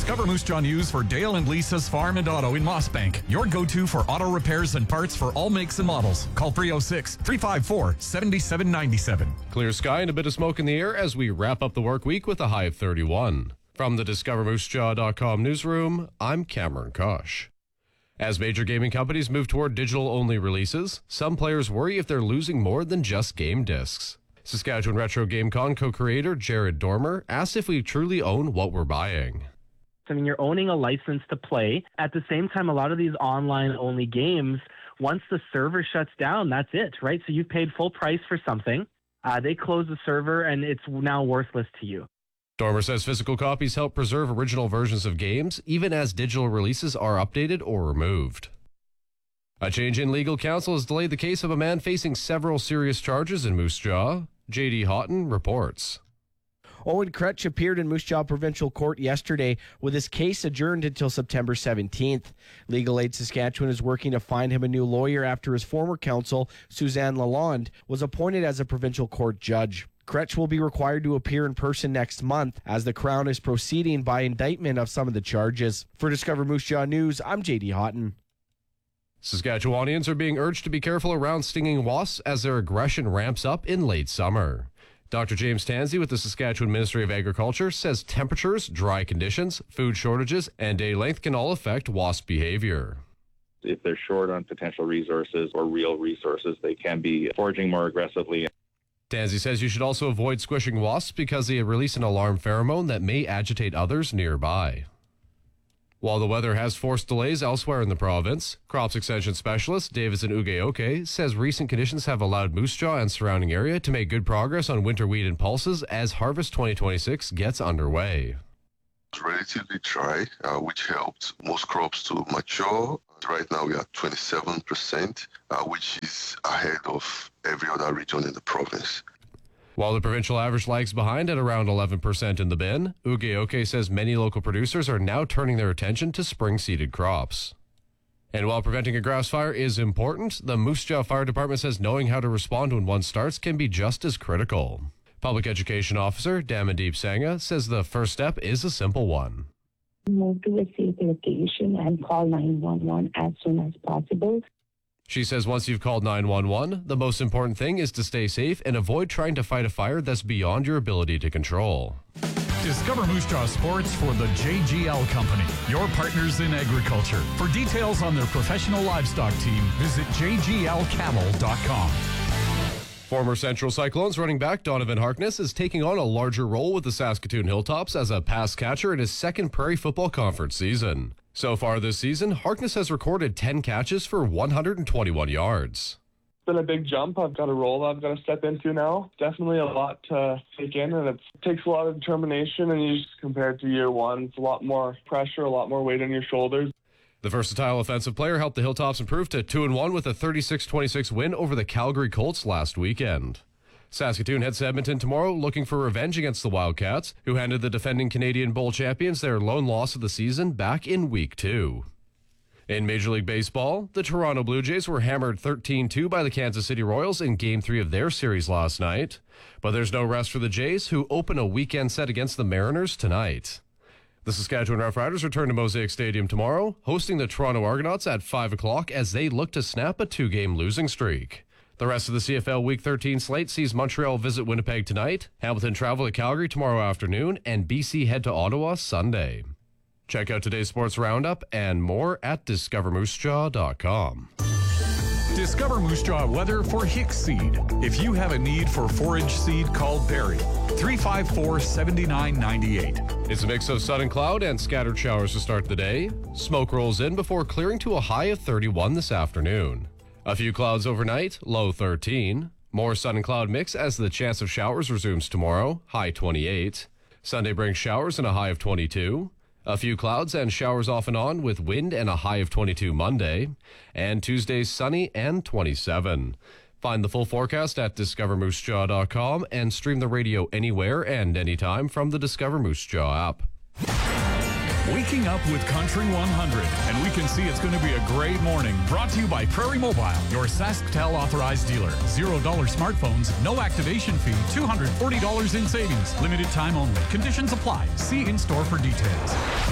Discover Moose Jaw News for Dale and Lisa's Farm and Auto in Mossbank. Your go-to for auto repairs and parts for all makes and models. Call 306-354-7797. Clear sky and a bit of smoke in the air as we wrap up the work week with a high of 31. From the DiscoverMooseJaw.com newsroom, I'm Cameron Kosh. As major gaming companies move toward digital-only releases, some players worry if they're losing more than just game discs. Saskatchewan Retro GameCon co-creator Jared Dormer asks if we truly own what we're buying. I mean, you're owning a license to play. At the same time, a lot of these online-only games, once the server shuts down, that's it, right? So you've paid full price for something. They close the server, and it's now worthless to you. Dormer says physical copies help preserve original versions of games, even as digital releases are updated or removed. A change in legal counsel has delayed the case of a man facing several serious charges in Moose Jaw. J.D. Houghton reports. Owen Kretsch appeared in Moose Jaw Provincial Court yesterday with his case adjourned until September 17th. Legal Aid Saskatchewan is working to find him a new lawyer after his former counsel, Suzanne Lalonde, was appointed as a provincial court judge. Kretsch will be required to appear in person next month as the Crown is proceeding by indictment of some of the charges. For Discover Moose Jaw News, I'm J.D. Houghton. Saskatchewanians are being urged to be careful around stinging wasps as their aggression ramps up in late summer. Dr. James Tansey with the Saskatchewan Ministry of Agriculture says temperatures, dry conditions, food shortages, and day length can all affect wasp behavior. If they're short on potential resources or real resources, they can be foraging more aggressively. Tansey says you should also avoid squishing wasps because they release an alarm pheromone that may agitate others nearby. While the weather has forced delays elsewhere in the province, crops extension specialist Davidson Ugeoke says recent conditions have allowed Moose Jaw and surrounding area to make good progress on winter wheat and pulses as harvest 2026 gets underway. It's relatively dry, which helped most crops to mature. Right now we are 27%, which is ahead of every other region in the province. While the provincial average lags behind at around 11% in the bin, Ugeoke says many local producers are now turning their attention to spring-seeded crops. And while preventing a grass fire is important, the Moose Jaw Fire Department says knowing how to respond when one starts can be just as critical. Public Education Officer Damandeep Sangha says the first step is a simple one. Move to a safe location and call 911 as soon as possible. She says once you've called 911, the most important thing is to stay safe and avoid trying to fight a fire that's beyond your ability to control. Discover Moose Jaw Sports for the JGL Company, your partners in agriculture. For details on their professional livestock team, visit jglcattle.com. Former Central Cyclones running back Donovan Harkness is taking on a larger role with the Saskatoon Hilltops as a pass catcher in his second Prairie Football Conference season. So far this season, Harkness has recorded 10 catches for 121 yards. It's been a big jump. I've got a role that I've got to step into now. Definitely a lot to take in, and it takes a lot of determination, and you just compare it to year one. It's a lot more pressure, a lot more weight on your shoulders. The versatile offensive player helped the Hilltops improve to 2-1 with a 36-26 win over the Calgary Colts last weekend. Saskatoon heads to Edmonton tomorrow looking for revenge against the Wildcats, who handed the defending Canadian Bowl champions their lone loss of the season back in Week 2. In Major League Baseball, the Toronto Blue Jays were hammered 13-2 by the Kansas City Royals in Game 3 of their series last night. But there's no rest for the Jays, who open a weekend set against the Mariners tonight. The Saskatchewan Roughriders return to Mosaic Stadium tomorrow, hosting the Toronto Argonauts at 5 o'clock as they look to snap a 2-game losing streak. The rest of the CFL Week 13 slate sees Montreal visit Winnipeg tonight, Hamilton travel to Calgary tomorrow afternoon, and BC head to Ottawa Sunday. Check out today's sports roundup and more at discovermoosejaw.com. Discover Moose Jaw weather for Hicks Seed. If you have a need for forage seed, call Barry. 354-7998. It's a mix of sun and cloud and scattered showers to start the day. Smoke rolls in before clearing to a high of 31 this afternoon. A few clouds overnight, low 13. More sun and cloud mix as the chance of showers resumes tomorrow, high 28. Sunday brings showers and a high of 22. A few clouds and showers off and on with wind and a high of 22 Monday. And Tuesday's sunny and 27. Find the full forecast at discovermoosejaw.com and stream the radio anywhere and anytime from the Discover Moose Jaw app. Waking up with Country 100, and we can see it's going to be a great morning. Brought to you by Prairie Mobile, your SaskTel authorized dealer. $0 smartphones, no activation fee, $240 in savings. Limited time only. Conditions apply. See in-store for details.